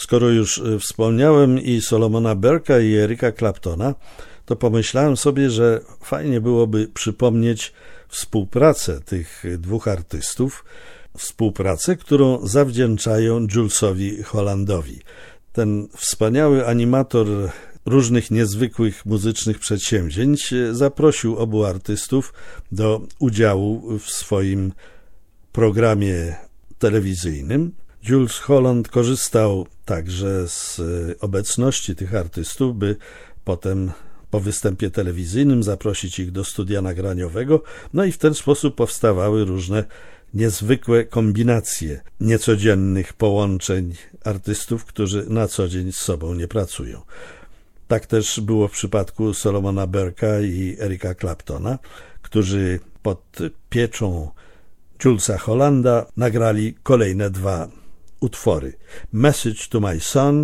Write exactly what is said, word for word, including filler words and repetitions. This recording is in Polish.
Skoro już wspomniałem i Solomona Burke'a, i Erika Claptona, to pomyślałem sobie, że fajnie byłoby przypomnieć współpracę tych dwóch artystów, współpracę, którą zawdzięczają Julesowi Hollandowi. Ten wspaniały animator różnych niezwykłych muzycznych przedsięwzięć zaprosił obu artystów do udziału w swoim programie telewizyjnym. Jules Holland korzystał także z obecności tych artystów, by potem po występie telewizyjnym zaprosić ich do studia nagraniowego, no i w ten sposób powstawały różne niezwykłe kombinacje niecodziennych połączeń artystów, którzy na co dzień z sobą nie pracują. Tak też było w przypadku Solomona Burke'a i Erika Claptona, którzy pod pieczą Julesa Hollanda nagrali kolejne dwa utwory. Message to My Son